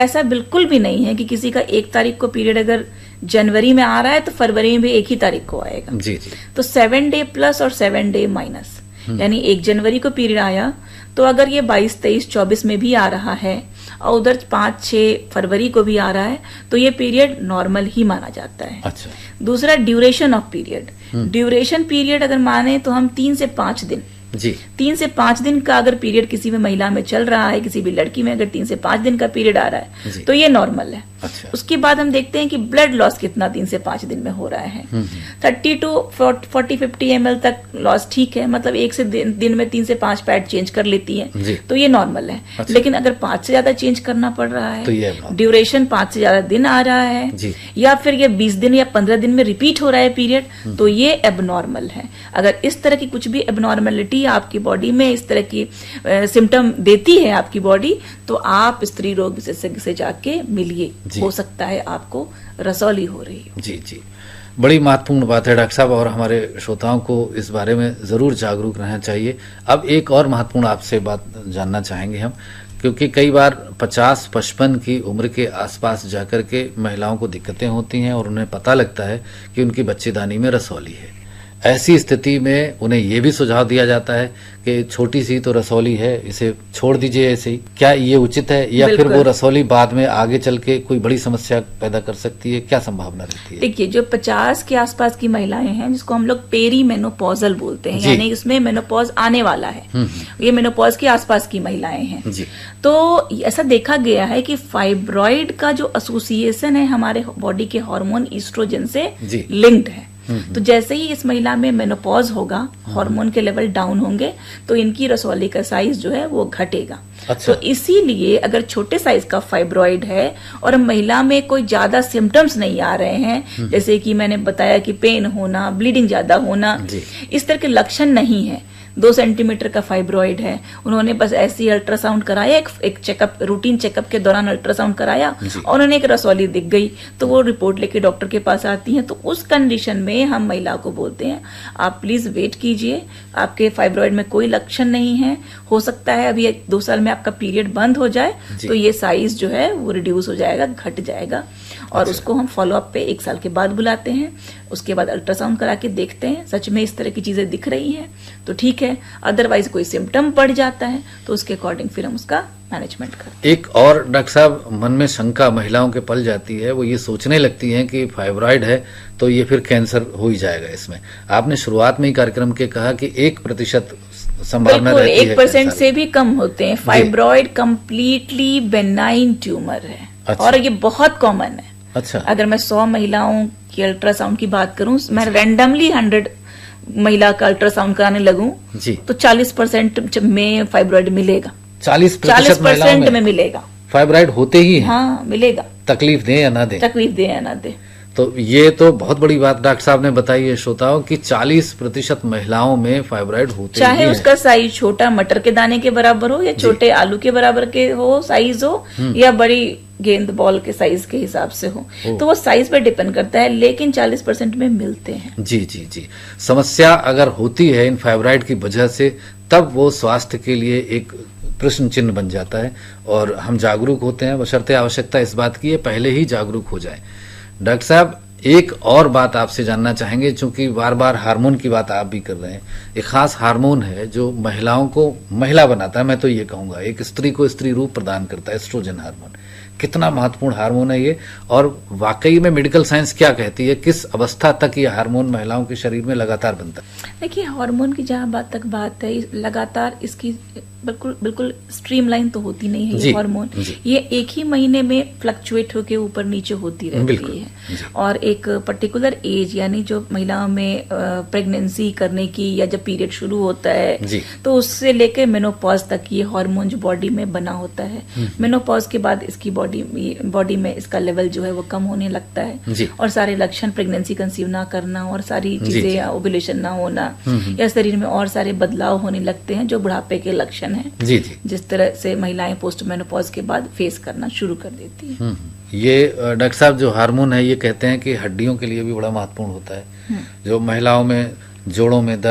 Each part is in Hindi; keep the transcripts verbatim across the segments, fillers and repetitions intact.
ऐसा बिल्कुल भी नहीं है कि किसी का एक तारीख को पीरियड अगर जनवरी में आ रहा है तो फरवरी में भी एक ही तारीख को आएगा। जी जी। तो सेवन डे प्लस और सेवन डे माइनस, यानी एक जनवरी को पीरियड आया तो अगर ये बाईस तेईस चौबीस में भी आ रहा है और उधर पांच छह फरवरी को भी आ रहा है तो ये पीरियड नॉर्मल ही माना जाता है। अच्छा। दूसरा duration of period, duration period अगर माने तो हम तीन से पांच दिन जी। तीन से पांच दिन का अगर पीरियड किसी भी महिला में चल रहा है, किसी भी लड़की में अगर तीन से पांच दिन का पीरियड आ रहा है तो ये नॉर्मल है। अच्छा। उसके बाद हम देखते हैं कि ब्लड लॉस कितना तीन से पांच दिन में हो रहा है। Thirty two forty fifty M L तक लॉस ठीक है, मतलब एक से दिन, दिन में तीन से पांच पैड चेंज कर लेती है तो ये नॉर्मल है। अच्छा। लेकिन अगर पांच से ज्यादा चेंज करना पड़ रहा है तो ये ड्यूरेशन पांच से ज्यादा दिन आ रहा है या फिर ये बीस दिन या पंद्रह दिन में रिपीट हो रहा है पीरियड तो ये एबनॉर्मल है। अगर इस तरह की कुछ भी एबनॉर्मलिटी आपकी बॉडी में इस तरह की सिम्टम देती है आपकी बॉडी तो आप स्त्री रोग विशेषज्ञ से जाके मिलिए, हो सकता है आपको रसौली हो रही हो। जी जी, बड़ी महत्वपूर्ण बात है डॉक्टर साहब और हमारे श्रोताओं को इस बारे में जरूर जागरूक रहना चाहिए। अब एक और महत्वपूर्ण आपसे बात जानना चाहेंगे हम, क्योंकि कई बार पचास पचपन की उम्र के आसपास जाकर के महिलाओं को दिक्कतें होती हैं और उन्हें पता लगता है कि उनकी बच्चेदानी में रसौली है। ऐसी स्थिति में उन्हें ये भी सुझाव दिया जाता है कि छोटी सी तो रसौली है, इसे छोड़ दीजिए ऐसे ही। क्या ये उचित है या फिर वो रसौली बाद में आगे चल के कोई बड़ी समस्या पैदा कर सकती है? क्या संभावना रहती है? देखिए, जो पचास के आसपास की महिलाएं हैं जिसको हम लोग पेरी मेनोपॉजल बोलते हैं, यानी इसमें मेनोपॉज आने वाला है, ये मेनोपॉज के आसपास की महिलाएं हैं जी। तो ऐसा देखा गया है कि फाइब्रॉइड का जो एसोसिएशन है हमारे बॉडी के हार्मोन ईस्ट्रोजन से लिंक्ड है। तो जैसे ही इस महिला में मेनोपॉज होगा, हार्मोन के लेवल डाउन होंगे तो इनकी रसौली का साइज जो है वो घटेगा। अच्छा। तो इसीलिए अगर छोटे साइज का फाइब्रॉइड है और महिला में कोई ज्यादा सिम्टम्स नहीं आ रहे हैं, जैसे कि मैंने बताया कि पेन होना, ब्लीडिंग ज्यादा होना, इस तरह के लक्षण नहीं है, दो सेंटीमीटर का फाइब्रॉइड है, उन्होंने बस ऐसे ही अल्ट्रासाउंड कराया, एक, एक चेकअप, रूटीन चेकअप के दौरान अल्ट्रासाउंड कराया और उन्हें एक रसौली दिख गई तो वो रिपोर्ट लेके डॉक्टर के पास आती हैं। तो उस कंडीशन में हम महिला को बोलते हैं आप प्लीज वेट कीजिए, आपके फाइब्रॉइड में कोई लक्षण नहीं है, हो सकता है अभी एक दो साल में आपका पीरियड बंद हो जाए तो ये साइज जो है वो रिड्यूस हो जाएगा, घट जाएगा। और अच्छा। उसको हम फॉलोअप पे एक साल के बाद बुलाते हैं, उसके बाद अल्ट्रासाउंड करा के देखते हैं सच में इस तरह की चीजें दिख रही हैं तो ठीक है, अदरवाइज कोई सिम्टम बढ़ जाता है तो उसके अकॉर्डिंग फिर हम उसका मैनेजमेंट करते हैं। एक और डॉक्टर साहब मन में शंका महिलाओं के पल जाती है, वो ये सोचने लगती हैं कि फाइब्रॉइड है तो ये फिर कैंसर हो ही जाएगा इसमें। आपने शुरुआत में ही कार्यक्रम के कहा कि एक प्रतिशत संभावना रहती है, एक परसेंट से भी कम होते हैं। फाइब्रॉइड कम्प्लीटली बेनाइन ट्यूमर है। अच्छा। और ये बहुत कॉमन है। अच्छा। अगर मैं सौ महिलाओं की अल्ट्रासाउंड की बात करूं, मैं रैंडमली हंड्रेड महिला का अल्ट्रासाउंड कराने लगूं जी तो चालीस परसेंट में फाइब्रॉइड मिलेगा। चालीस चालीस परसेंट में मिलेगा फाइब्रॉइड होते ही है। हाँ, मिलेगा, तकलीफ दे या ना दे, तकलीफ दे या ना दे। तो ये तो बहुत बड़ी बात डॉक्टर साहब ने बताई है श्रोताओं कि चालीस प्रतिशत महिलाओं में फाइब्रॉइड होते हैं, चाहे उसका साइज छोटा मटर के दाने के बराबर हो या छोटे आलू के बराबर के हो साइज हो या बड़ी गेंद बॉल के साइज के हिसाब से हो, तो वो साइज पर डिपेंड करता है, लेकिन चालीस परसेंट में मिलते हैं। जी जी जी। समस्या अगर होती है इन फाइब्रॉइड की वजह से तब वो स्वास्थ्य के लिए एक प्रश्न चिन्ह बन जाता है और हम जागरूक होते हैं, बशर्ते आवश्यकता इस बात की है पहले ही जागरूक हो जाए। डॉक्टर साहब, एक और बात आपसे जानना चाहेंगे, चूंकि बार बार हार्मोन की बात आप भी कर रहे हैं, एक खास हार्मोन है जो महिलाओं को महिला बनाता है, मैं तो ये कहूंगा एक स्त्री को स्त्री रूप प्रदान करता है, एस्ट्रोजन हार्मोन। कितना महत्वपूर्ण हार्मोन है ये और वाकई में मेडिकल साइंस क्या कहती है, किस अवस्था तक ये हार्मोन महिलाओं के शरीर में लगातार बनता है? देखिए, हार्मोन की जहाँ बात तक बात है, लगातार इसकी बिल्कुल बिल्कुल स्ट्रीमलाइन तो होती नहीं है ये हार्मोन, ये एक ही महीने में फ्लक्चुएट होके ऊपर नीचे होती रहती है और एक पर्टिकुलर एज यानी जो महिलाओं में प्रेगनेंसी करने की या जब पीरियड शुरू होता है तो उससे लेकर मेनोपॉज तक ये हार्मोन जो बॉडी में बना होता है। मेनोपॉज के बाद इसकी बॉडी बॉडी में इसका लेवल जो है वो कम होने लगता है और सारे लक्षण, प्रेगनेंसी कंसीव ना करना और सारी चीजें, ओव्यूलेशन ना होना या शरीर में और सारे बदलाव होने लगते हैं जो बुढ़ापे के लक्षण है जी जी जिस तरह से महिलाएं पोस्ट मेनोपॉज के बाद फेस करना शुरू कर देती है। ये डॉक्टर साहब जो हार्मोन है ये कहते हैं कि हड्डियों के लिए भी बड़ा महत्वपूर्ण होता है, जो महिलाओं में जोड़ों में दर्द,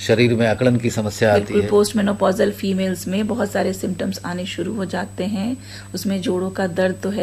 शरीर में अकड़न की समस्या आती है। पोस्ट मेनोपॉजल फीमेल्स में बहुत सारे सिम्टम्स आने शुरू हो जाते हैं। उसमें जोड़ों का दर्द तो है